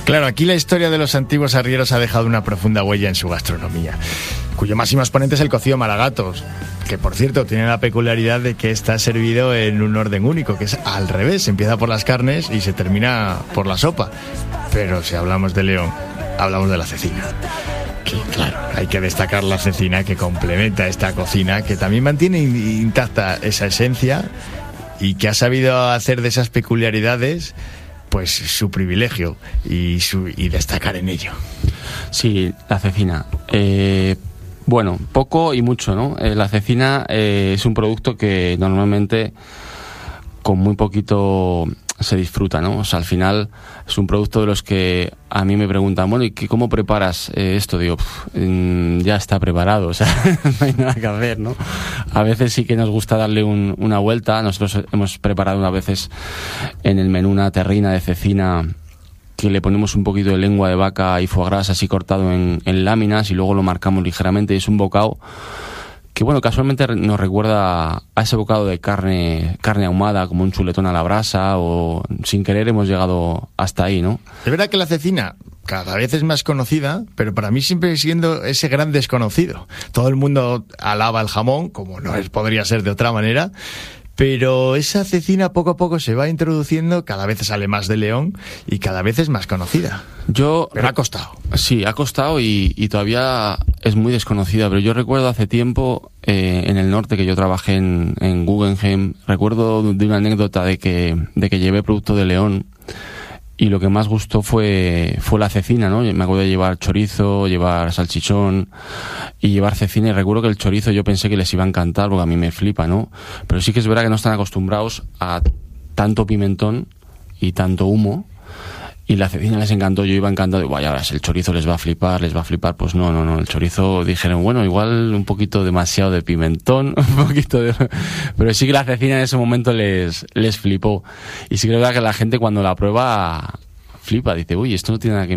Claro, aquí la historia de los antiguos arrieros ha dejado una profunda huella en su gastronomía, cuyo máximo exponente es el cocido maragatos, que por cierto tiene la peculiaridad de que está servido en un orden único, que es al revés, empieza por las carnes y se termina por la sopa. Pero si hablamos de León, hablamos de la cecina. Que claro, hay que destacar la cecina que complementa esta cocina, que también mantiene intacta esa esencia y que ha sabido hacer de esas peculiaridades pues su privilegio y destacar en ello. Sí, la cecina. Bueno, poco y mucho, ¿no? La cecina es un producto que normalmente con muy poquito se disfruta, ¿no? O sea, al final es un producto de los que a mí me preguntan, bueno, ¿y cómo preparas esto? Digo, ya está preparado, o sea, no hay nada que hacer, ¿no? A veces sí que nos gusta darle una vuelta. Nosotros hemos preparado a veces en el menú una terrina de cecina que le ponemos un poquito de lengua de vaca y foie gras así cortado en láminas y luego lo marcamos ligeramente. Es un bocado que, bueno, casualmente nos recuerda a ese bocado de carne ahumada, como un chuletón a la brasa, o sin querer hemos llegado hasta ahí, ¿no? Es verdad que la cecina cada vez es más conocida, pero para mí siempre siendo ese gran desconocido. Todo el mundo alaba el jamón, como no podría ser de otra manera, pero esa cecina poco a poco se va introduciendo, cada vez sale más de León y cada vez es más conocida. Pero ha costado. Sí, ha costado y todavía es muy desconocida, pero yo recuerdo hace tiempo en el norte que yo trabajé en Guggenheim, recuerdo de una anécdota de que llevé producto de León y lo que más gustó fue la cecina, ¿no? Me acuerdo de llevar chorizo, llevar salchichón y llevar cecina, y recuerdo que el chorizo yo pensé que les iba a encantar porque a mí me flipa, ¿no? Pero sí que es verdad que no están acostumbrados a tanto pimentón y tanto humo, y la cecina les encantó. Yo iba encantado, digo, vaya, ahora el chorizo les va a flipar, pues no, el chorizo dijeron, bueno, igual un poquito demasiado de pimentón, un poquito de... Pero sí que la cecina en ese momento les flipó, y sí que es verdad que la gente cuando la prueba flipa, dice, uy, esto no tiene nada que